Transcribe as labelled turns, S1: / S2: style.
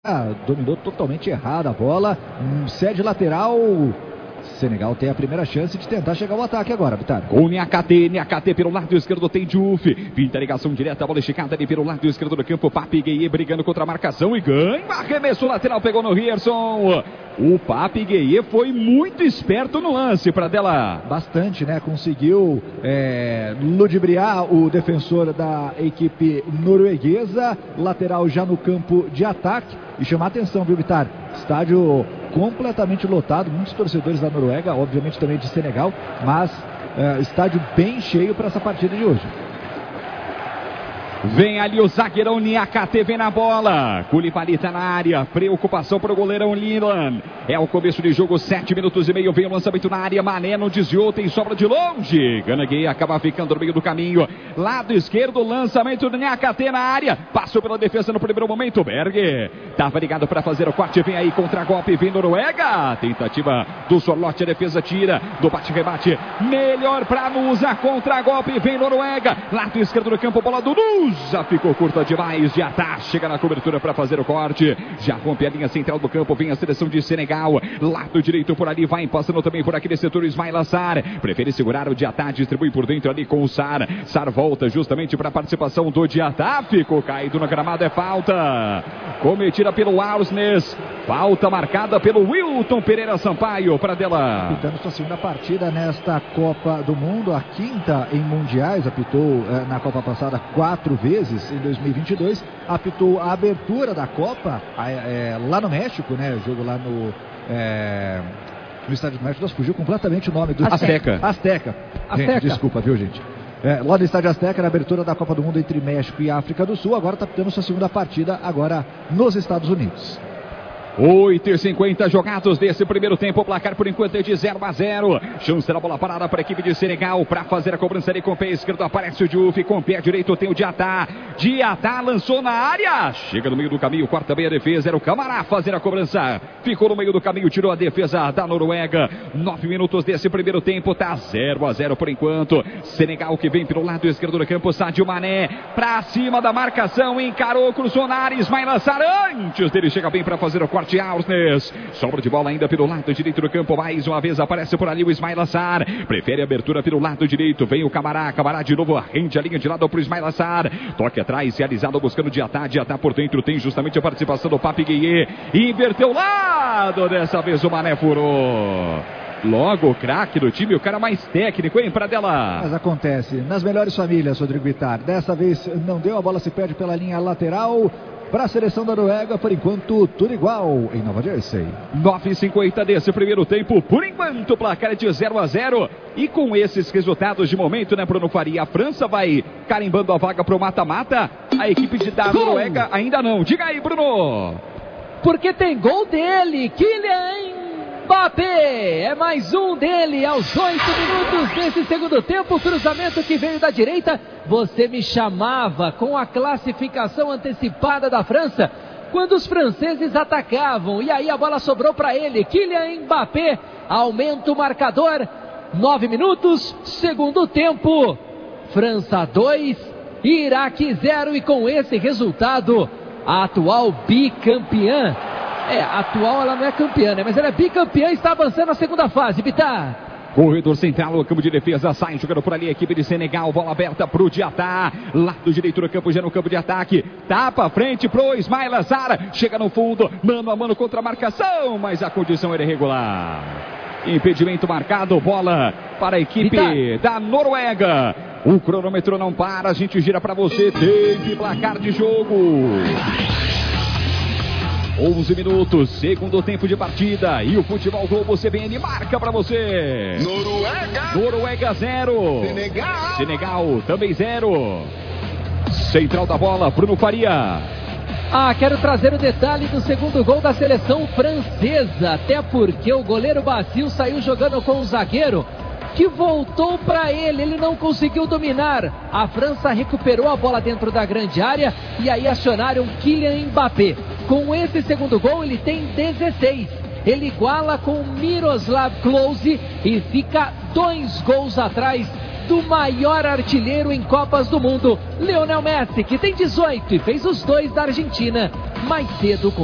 S1: dominou totalmente errada a bola, cede lateral. Senegal tem a primeira chance de tentar chegar ao ataque agora, Bitar.
S2: Com o Niakate pelo lado esquerdo tem Diouf. Pinta a ligação direta, a bola esticada ali pelo lado esquerdo do campo. Papi Gueye brigando contra a marcação e ganha. Arremesso lateral, pegou no Rierson. O Papi Gueye foi muito esperto no lance, Pradella.
S1: Bastante, né? Conseguiu ludibriar o defensor da equipe norueguesa. Lateral já no campo de ataque. E chamar a atenção, viu, Bitar? Estádio completamente lotado, muitos torcedores da Noruega, obviamente também de Senegal, mas estádio bem cheio para essa partida de hoje.
S2: Vem ali o zagueirão Niakate, vem na bola. Koulibaly tá na área. Preocupação para o goleirão Lilan. É o começo de jogo, 7 minutos e meio. Vem o lançamento na área. Mané não desviou, tem sobra de longe. Ganagay acaba ficando no meio do caminho. Lado esquerdo, lançamento do Niakate na área. Passou pela defesa no primeiro momento. Berg tava ligado para fazer o corte. Vem aí contra-golpe, vem Noruega. Tentativa do Sorloth, a defesa tira. Do bate-rebate. Melhor para Nusa. Contra-golpe, vem Noruega. Lado esquerdo do campo, bola do Nusa. Já ficou curta demais, já tá, chega na cobertura para fazer o corte, já rompe a linha central do campo, vem a seleção de Senegal, lado direito por ali, vai passando também por aquele setor Ismail Assar, prefere segurar o Diatá, distribui por dentro ali com o Sar volta justamente para a participação do Diatá, ficou caído no gramado, é falta, cometida pelo Arsnes, falta marcada pelo Wilton Pereira Sampaio, Pradella.
S1: Apitando sua segunda partida nesta Copa do Mundo, a quinta em mundiais, apitou na Copa passada 4 vezes em 2022, apitou a abertura da Copa lá no México, né? O jogo lá no Estádio do México, fugiu completamente o nome do Azteca. Gente, desculpa, viu, gente? Lá no Estádio Azteca, na abertura da Copa do Mundo entre México e África do Sul, agora está apitando sua segunda partida agora nos Estados Unidos.
S2: 8h50 jogados desse primeiro tempo, o placar por enquanto é de 0-0. Chance da bola parada para a equipe de Senegal para fazer a cobrança ali com o pé esquerdo, aparece o Diouf, com o pé direito tem o Diatá lançou na área, chega no meio do caminho, corta bem a defesa, era o Camará fazer a cobrança, ficou no meio do caminho, tirou a defesa da Noruega. 9 minutos desse primeiro tempo, tá 0-0 por enquanto. Senegal que vem pelo lado esquerdo do campo, Sadio Mané para cima da marcação, encarou, cruzou na área, Ismail Assar, antes dele chega bem para fazer o corte. Arsnes, sobra de bola ainda pelo lado direito do campo, mais uma vez aparece por ali o Ismail Assar, prefere a abertura pelo lado direito, vem o Camará de novo, rende a linha de lado para o Ismail Assar, toque atrás, realizado buscando Diatá por dentro, tem justamente a participação do Papi Gueye, inverteu o lado, dessa vez o Mané furou. Logo o craque do time, o cara mais técnico, hein, Pradella?
S1: Mas acontece, nas melhores famílias, Rodrigo Bitar, dessa vez não deu, a bola se perde pela linha lateral. Para a seleção da Noruega, por enquanto, tudo igual em Nova Jersey.
S2: 9h50 desse primeiro tempo, por enquanto, o placar é de 0-0. E com esses resultados de momento, né, Bruno Faria? A França vai carimbando a vaga para o mata-mata. A equipe da Noruega ainda não. Diga aí, Bruno.
S3: Porque tem gol dele, Kylian Mbappé, é mais um dele aos 8 minutos desse segundo tempo, cruzamento que veio da direita. Você me chamava com a classificação antecipada da França quando os franceses atacavam, e aí a bola sobrou para ele, Kylian Mbappé, aumenta o marcador, 9 minutos, segundo tempo, França 2, Iraque 0, e com esse resultado, a atual bicampeã, atual ela não é campeã, né? Mas ela é bicampeã e está avançando na segunda fase, Bitar.
S2: Corredor central, o campo de defesa, sai jogando por ali a equipe de Senegal, bola aberta para o Diatá, lado direito do campo, já no campo de ataque, tapa a frente pro Ismail Assar, chega no fundo, mano a mano contra a marcação, mas a condição era irregular. Impedimento marcado, bola para a equipe da Noruega. O cronômetro não para, a gente gira para você, teve placar de jogo. 11 minutos, segundo tempo de partida, e o Futebol Globo CBN marca pra você. Noruega 0. Senegal também 0. Central da bola, Bruno Faria.
S3: Quero trazer o detalhe do segundo gol da seleção francesa, até porque o goleiro Basile saiu jogando com o zagueiro, que voltou para ele não conseguiu dominar. A França recuperou a bola dentro da grande área e aí acionaram Kylian Mbappé. Com esse segundo gol ele tem 16. Ele iguala com Miroslav Klose e fica 2 gols atrás do maior artilheiro em Copas do Mundo, Lionel Messi, que tem 18 e fez os 2 da Argentina mais cedo com